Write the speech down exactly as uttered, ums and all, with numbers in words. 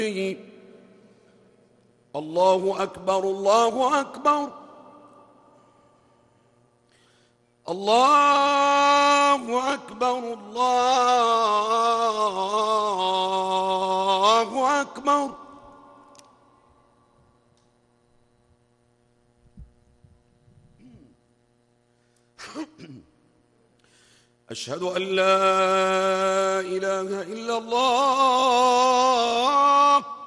الله أكبر الله أكبر الله أكبر الله أكبر. أشهد أن لا إله إلا الله